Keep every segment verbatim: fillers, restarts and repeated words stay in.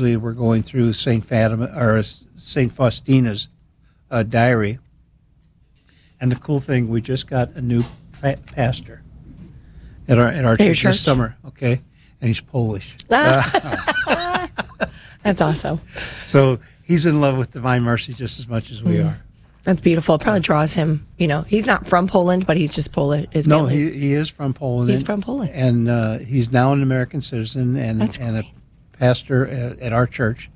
usually we're going through Saint Fatima or Saint Faustina's uh, diary. And the cool thing, we just got a new pa- pastor at our at our church, church this summer. Okay, and he's Polish. Ah. That's awesome. So he's in love with Divine Mercy just as much as we mm. are. That's beautiful. It probably draws him. You know, he's not from Poland, but he's just Polish. His no, he he is from Poland. He's and, from Poland, and uh, he's now an American citizen and That's and great. a pastor at, at our church.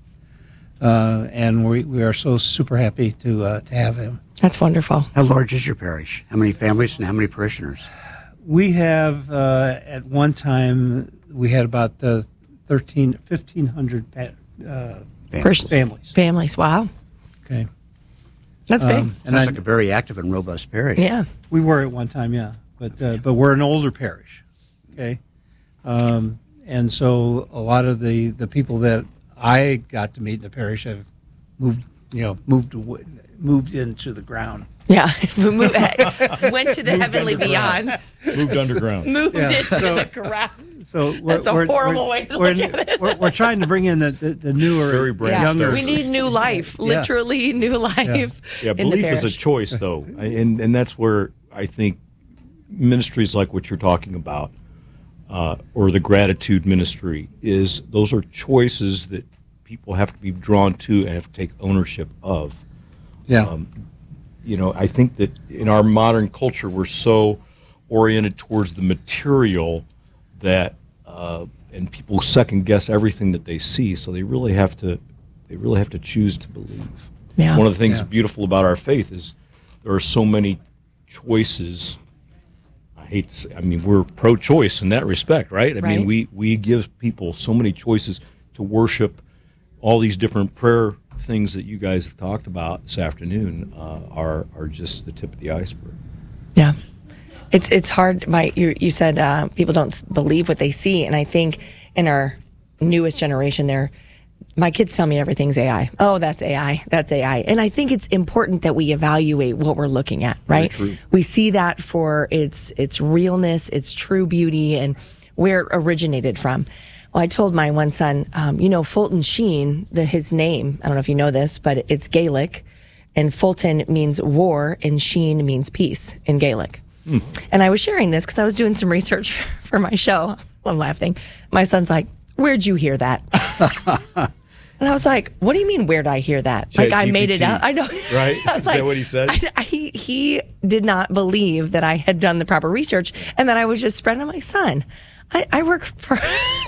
Uh, and we we are so super happy to uh, to have him. That's wonderful. How large is your parish? How many families and how many parishioners? We have, uh, at one time, we had about uh, thirteen, fifteen hundred uh, families. families. Families, wow. Okay. That's big. Um, and Sounds I, like a very active and robust parish. Yeah. We were at one time, yeah. But uh, but we're an older parish, okay? Um, and so a lot of the, the people that I got to meet in the parish have moved, you know, moved away, moved into the ground. Yeah, moved, went to the heavenly beyond. Moved underground. Moved Yeah, into so- the ground. So we're, That's a we're, horrible we're, way to we're, look at it. We're, we're trying to bring in the, the, the newer, Very brand Yeah. younger. stars. We need new life, Yeah. literally new life. Yeah, in the belief is a parish. choice, though, and and that's where I think ministries like what you're talking about, uh, or the gratitude ministry, is those are choices that people have to be drawn to and have to take ownership of. Yeah. Um, you know, I think that in our modern culture, we're so oriented towards the material that, uh, and people second guess everything that they see. So they really have to, they really have to choose to believe. Yeah. One of the things Yeah. beautiful about our faith is there are so many choices. I hate to say, I mean, we're pro-choice in that respect, right? I Right. mean, we we give people so many choices to worship. All these different prayer things that you guys have talked about this afternoon uh, are are just the tip of the iceberg. Yeah. It's it's hard. My you you said uh, people don't believe what they see, and I think in our newest generation, there, my kids tell me everything's A I. Oh, that's A I. That's A I. And I think it's important that we evaluate what we're looking at. Right? true. We see that for its its realness, its true beauty, and where it originated from. Well, I told my one son, um, you know, Fulton Sheen, the, his name, I don't know if you know this, but it's Gaelic, and Fulton means war, and Sheen means peace in Gaelic. Mm. And I was sharing this because I was doing some research for my show. I'm laughing. My son's like, where'd you hear that? And I was like, what do you mean, where'd I hear that? Like, I made it up. I know. Right? I was Is like, that what he said? I, I, he, he did not believe that I had done the proper research and that I was just spreading. I'm like, son, I, I work for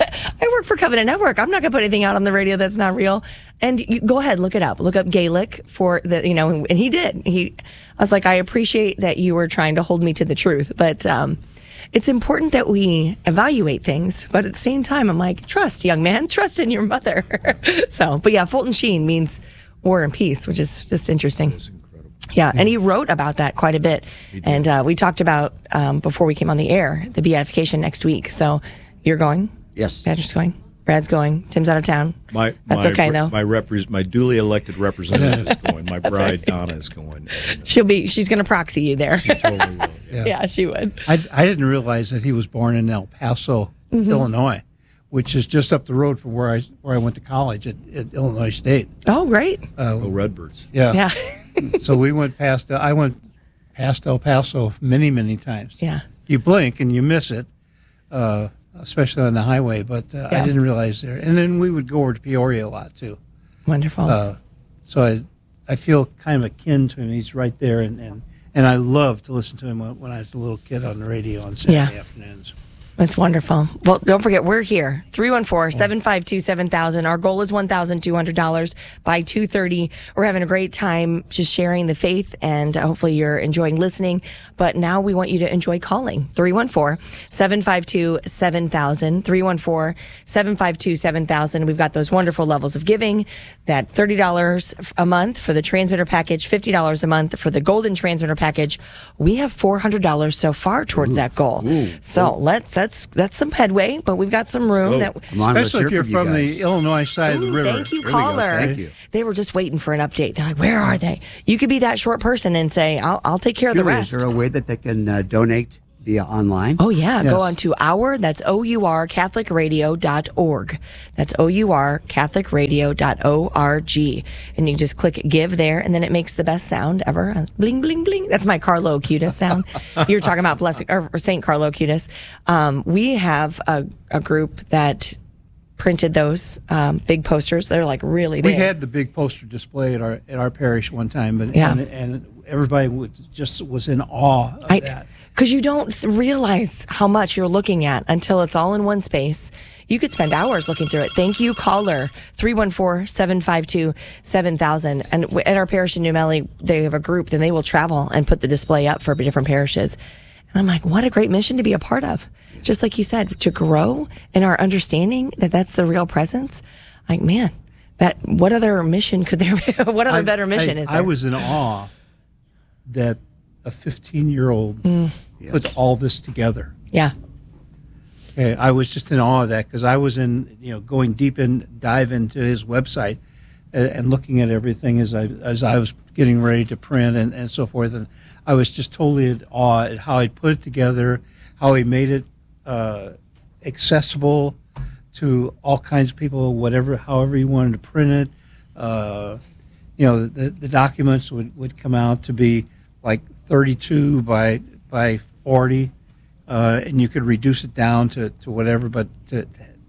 I work for Covenant Network. I'm not going to put anything out on the radio that's not real. And you, go ahead, look it up. Look up Gaelic for the, you know, and he did. He, I was like, I appreciate that you were trying to hold me to the truth, but um, it's important that we evaluate things. But at the same time, I'm like, trust, young man, trust in your mother. So, but yeah, Fulton Sheen means war and peace, which is just interesting. Yeah, and he wrote about that quite a bit. And uh, we talked about, um, before we came on the air, the beatification next week. So you're going? Yes. Patrick's going? Brad's going? Tim's out of town? My, That's my, okay, though. My, repre- my duly elected representative is going. My bride, right. Donna, is going. And, uh, She'll be, she's going to proxy you there. she totally will. Yeah. Yeah, she would. I, I didn't realize that he was born in El Paso, Mm-hmm. Illinois, which is just up the road from where I where I went to college at, at Illinois State. Oh, great. Uh, Oh, Redbirds. yeah. Yeah. So we went past. I went past El Paso many, many times. Yeah. You blink and you miss it, uh, especially on the highway. But uh, Yeah. I didn't realize there. And then we would go over to Peoria a lot too. Wonderful. Uh, so I, I feel kind of akin to him. He's right there, and, and, and I love to listen to him when, when I was a little kid on the radio on Saturday Yeah. afternoons. That's wonderful. Well, don't forget, we're here. three one four, seven five two, seven thousand. Our goal is one thousand two hundred dollars by two thirty. We're having a great time just sharing the faith, and hopefully you're enjoying listening. But now we want you to enjoy calling. three one four, seven five two, seven thousand. three one four, seven five two, seven thousand. We've got those wonderful levels of giving, that thirty dollars a month for the transmitter package, fifty dollars a month for the golden transmitter package. We have four hundred dollars so far towards that goal. Ooh. So let's, that's that's some headway, but we've got some room. go. That Come on, let's Especially hear if you're you from guys. the Illinois side of the Ooh, river. thank you, There we go. caller. Thank you. They were just waiting for an update. They're like, where are they? You could be that short person and say, I'll, I'll take care of Julie, the is rest. there a way that they can uh, donate via online? Oh, yeah. Yes. Go on to our, that's O U R Catholic Radio dot org. That's O U R Catholic Radio dot org. And you just click give there, and then it makes the best sound ever. Bling, bling, bling. That's my Carlo Acutis sound. You were talking about blessing, or Saint Carlo Acutis. Um, we have a, a group that printed those um, big posters. They're like really big. We had the big poster display at our at our parish one time, but Yeah. and, and everybody was, just was in awe of I, that. Because you don't realize how much you're looking at until it's all in one space. You could spend hours looking through it. Thank you, caller, three one four, seven five two, seven thousand. And w- at our parish in New Meli, they have a group, then they will travel and put the display up for different parishes. And I'm like, what a great mission to be a part of. Just like you said, to grow in our understanding that that's the real presence. Like, man, that what other mission could there be? What other I- better mission I, is there? I was in awe that a fifteen-year-old Mm. put all this together. yeah. Okay, I was just in awe of that because I was in, you know, going deep in, dive into his website and, and looking at everything as I as I was getting ready to print and, and so forth. And I was just totally in awe at how he put it together, how he made it uh, accessible to all kinds of people, whatever, however you wanted to print it. Uh, you know, the, the documents would, would come out to be like thirty-two by by forty. Uh, and you could reduce it down to, to whatever, but to,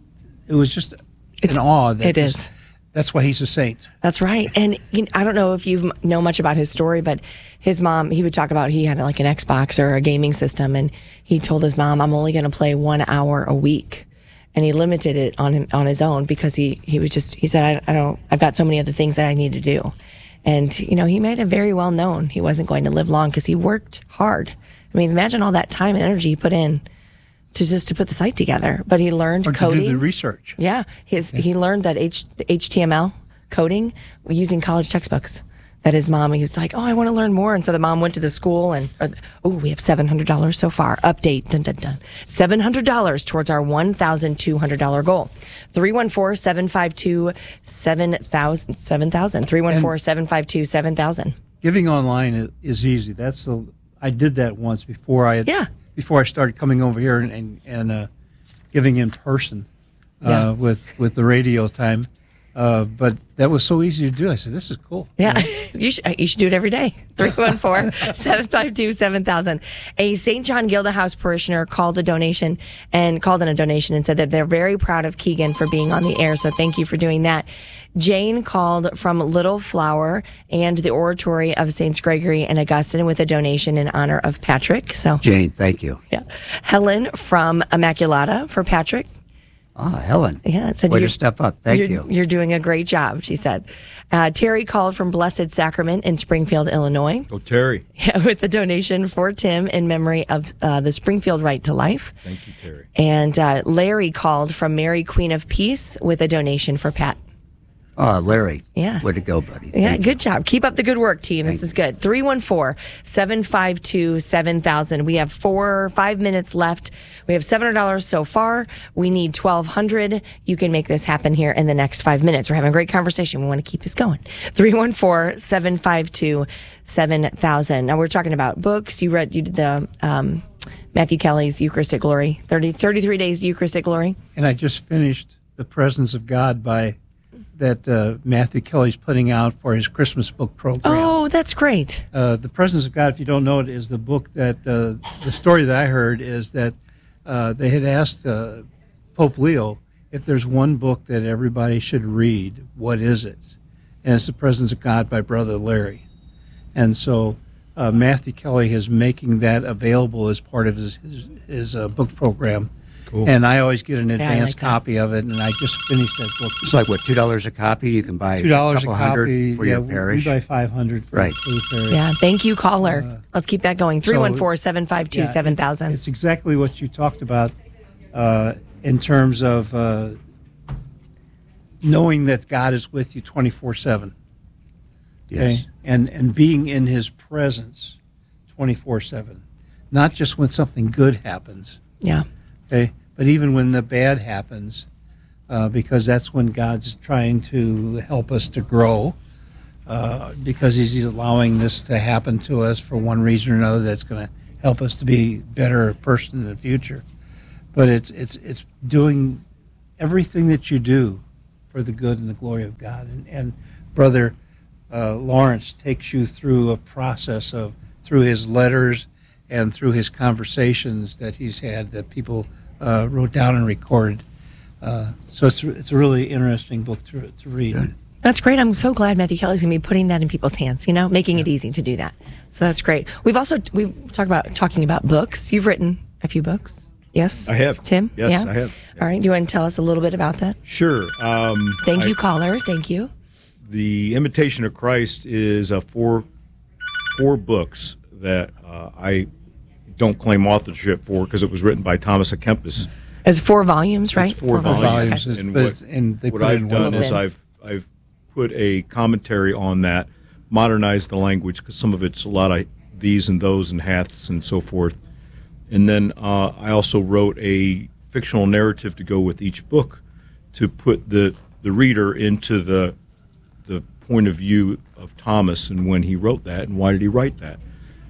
it was just It's- an awe. That it this- is. That's why he's a saint. That's right. And you know, I don't know if you know much about his story, but his mom, he would talk about he had like an Xbox or a gaming system, and he told his mom, I'm only going to play one hour a week. And he limited it on him, on his own because he, he was just, he said, I, I don't, I've got so many other things that I need to do. And, you know, he made it very well known he wasn't going to live long because he worked hard. I mean, imagine all that time and energy he put in to just to put the site together. But he learned Or to coding. do the research. Yeah, his he learned that H, H T M L coding using college textbooks. That his mom, he was like, oh, I want to learn more. And so the mom went to the school and, or, oh, we have seven hundred dollars so far. Update, dun, dun, dun. seven hundred dollars towards our one thousand two hundred dollars goal. three one four, seven five two, seven thousand. seven thousand. three one four, seven five two, seven thousand. Giving online is, is easy. That's the, I did that once before I had, Yeah. before I started coming over here and, and, and uh, giving in person uh, Yeah. with, with the radio time. Uh, but that was so easy to do. I said, this is cool. Yeah, you should you should do it every day. three one four, seven five two, seven thousand. A Saint John Gilda House parishioner called a donation and called in a donation and said that they're very proud of Keegan for being on the air. So thank you for doing that. Jane called from Little Flower and the Oratory of Saints Gregory and Augustine with a donation in honor of Patrick. So Jane, thank you. yeah, Helen from Immaculata for Patrick. Ah, Helen. Yeah, it said Way you're- to step up. Thank you're, you. You're doing a great job, she said. Uh, Terry called from Blessed Sacrament in Springfield, Illinois, Go Terry. with a donation for Tim in memory of uh, the Springfield Right to Life. Thank you, Terry. And uh, Larry called from Mary Queen of Peace with a donation for Pat. Oh, Larry. Yeah. Way to go, buddy. Yeah, Thank you. good job. Keep up the good work, team. This is good. three one four, seven five two, seven thousand. We have four, five minutes left. We have seven hundred dollars so far. We need twelve hundred dollars. You can make this happen here in the next five minutes. We're having a great conversation. We want to keep this going. three one four, seven five two, seven thousand. Now, we're talking about books. You read, you did the um, Matthew Kelly's Eucharistic Glory, thirty, thirty-three Days to Eucharistic Glory. And I just finished The Presence of God by that uh, Matthew Kelly's putting out for his Christmas book program. Oh, that's great. Uh, the Presence of God, if you don't know it, is the book that uh, the story that I heard is that uh, they had asked uh, Pope Leo if there's one book that everybody should read, what is it? And it's The Presence of God by Brother Larry. And so uh, Matthew Kelly is making that available as part of his, his, his uh, book program. Cool. And I always get an I advance like that. copy of it, and I just finished that book. It's like, what, two dollars a copy? You can buy Two dollars a a couple copy hundred for yeah, your we- parish. We buy five hundred for, Right. for the parish. Yeah, thank you, caller. Let's keep that going. three one four, seven five two, Yeah, seven it- thousand. It's exactly what you talked about uh, in terms of uh, knowing that God is with you twenty-four seven. Yes. And, and being in his presence twenty-four seven. Not just when something good happens, Yeah. okay, but even when the bad happens, uh, because that's when God's trying to help us to grow. Uh, because he's, he's allowing this to happen to us for one reason or another that's going to help us to be a better person in the future. But it's it's it's doing everything that you do for the good and the glory of God. And, and Brother uh, Lawrence takes you through a process of, through his letters and through his conversations that he's had that people uh, wrote down and recorded. Uh, so it's it's a really interesting book to to read. Good. That's great. I'm so glad Matthew Kelly's going to be putting that in people's hands, you know, making it easy to do that. So that's great. We've also, we've talked about talking about books. You've written a few books. Yes? I have. Tim? Yes, Yeah? I have. All right. Do you want to tell us a little bit about that? Sure. Um, Thank I- you, caller. Thank you. The Imitation of Christ is a four four books that uh, I don't claim authorship for because it was written by Thomas A. Kempis. It's four volumes, right? It's four, Four volumes. volumes, And but what, it's- and they what put it I've in one done of is them. I've I've put a commentary on that, modernized the language because some of it's a lot of these and those and haths and so forth. And then uh, I also wrote a fictional narrative to go with each book to put the the reader into the the point of view of Thomas and when he wrote that and why did he write that.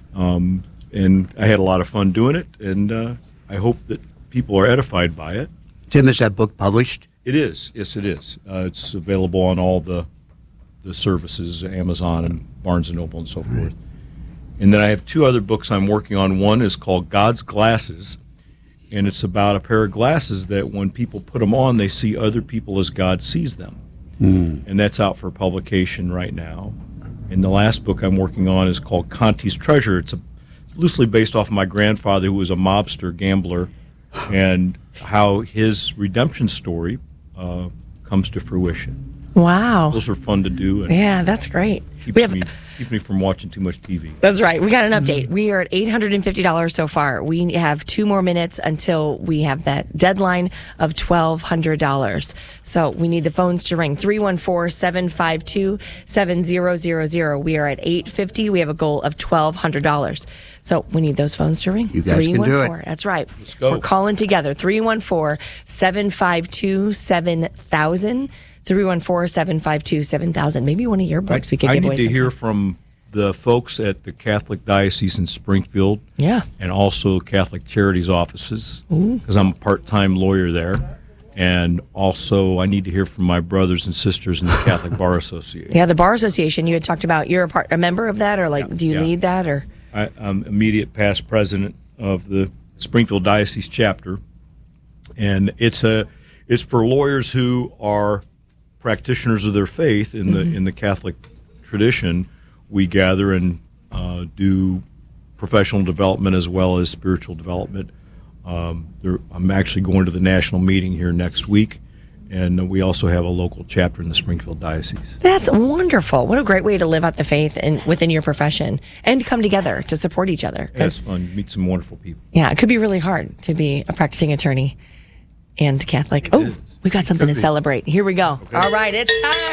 Um, and I had a lot of fun doing it, and uh, I hope that people are edified by it. Tim, is that book published? It is. Yes, it is. Uh, it's available on all the the services, Amazon and Barnes and Noble and so forth. And then I have two other books I'm working on. One is called God's Glasses, and it's about a pair of glasses that when people put them on, they see other people as God sees them. Mm. And that's out for publication right now. And the last book I'm working on is called Conti's Treasure. It's, a, it's loosely based off of my grandfather, who was a mobster gambler, and how his redemption story uh, comes to fruition. Wow. Those are fun to do, and Yeah, that's great. keeps We have, me keeps me from watching too much T V. That's right. We got an update. We are at eight hundred fifty dollars so far. We have two more minutes until we have that deadline of twelve hundred dollars. So we need the phones to ring. three one four, seven five two, seven zero zero zero. We are at eight fifty. We have a goal of twelve hundred dollars. So we need those phones to ring. You guys can do it. That's right. Let's go. We're calling together. three one four, seven five two, seven thousand. three one four, seven five two, seven thousand. Maybe one of your books we could I give need away. to sometime. hear from the folks at the Catholic Diocese in Springfield, Yeah. and also Catholic Charities offices, because I'm a part-time lawyer there. And also, I need to hear from my brothers and sisters in the Catholic Bar Association. Yeah, the Bar Association, you had talked about, you're a, part, a member of that, or like, do you Yeah. lead that, or? I, I'm immediate past president of the Springfield Diocese chapter, and it's a it's for lawyers who are practitioners of their faith in the in the Catholic tradition. We gather and uh, do professional development as well as spiritual development. Um, there, I'm actually going to the national meeting here next week, and we also have a local chapter in the Springfield Diocese. That's wonderful. What a great way to live out the faith in, within your profession and come together to support each other. 'Cause, That's fun. Meet some wonderful people. yeah, it could be really hard to be a practicing attorney and Catholic. Oh, is. we've got something to Could be. celebrate. Here we go. All right, it's time.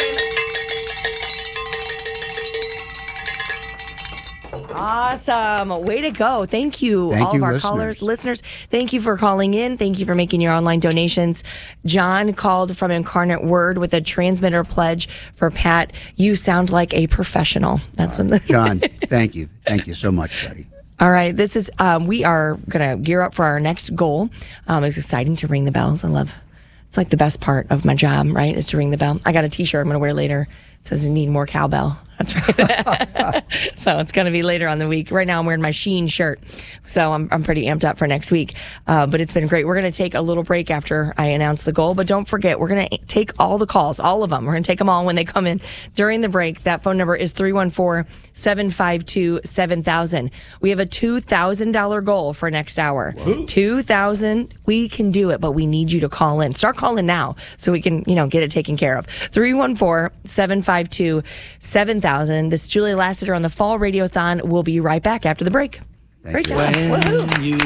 Awesome. Way to go. Thank you, Thank all you, of our listeners. callers, listeners. Thank you for calling in. Thank you for making your online donations. John called from Incarnate Word with a transmitter pledge for Pat. You sound like a professional. That's what the John, thank you. Thank you so much, buddy. All right, this is um, we are gonna gear up for our next goal. Um, it's exciting to ring the bells. I love. It's like the best part of my job, right? Is to ring the bell. I got a T-shirt I'm gonna wear later. It says "You need more cowbell." That's right. So it's gonna be later on the week. Right now I'm wearing my Sheen shirt, so I'm I'm pretty amped up for next week. Uh, but it's been great. We're gonna take a little break after I announce the goal, but don't forget we're gonna take all the calls, all of them. We're gonna take them all when they come in during the break. That phone number is three one four, seven five two, seven thousand. We have a two thousand dollars goal for next hour. two thousand. We can do it, but we need you to call in. Start calling now so we can, you know, get it taken care of. three one four, seven five two, seven thousand. This is Julia Lassiter on the Fall Radiothon. We'll be right back after the break. Thank Great you. job. Woohoo. You